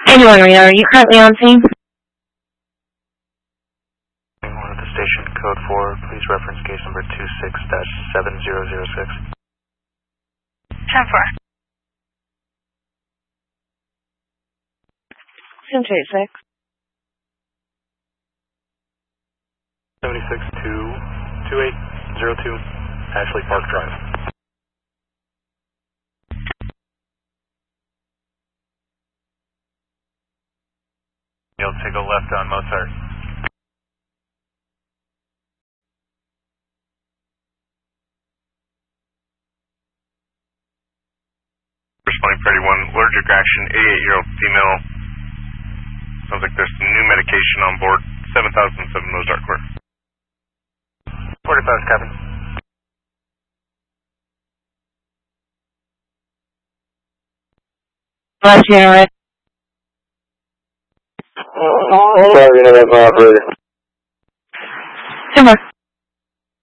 Anyone, Reno, are you currently on scene? Anyone at the station, code 4, please reference case number 26-7006. 10-4. 10-6. 76-2802 Ashley Park Drive. You'll take a left on Mozart. Responding Party 1, allergic reaction, 88-year-old female. Sounds like there's some new medication on board, 7007 Mozart Court. 45 cabin. Last unit. Sorry, operator. 10-4.